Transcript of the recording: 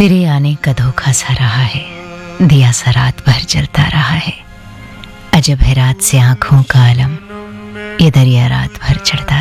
तेरे आने का धोखा सा रहा है, दिया सा रात भर जलता रहा है। अजब है रात से आंखों का आलम, ये दरिया रात भर चढ़ता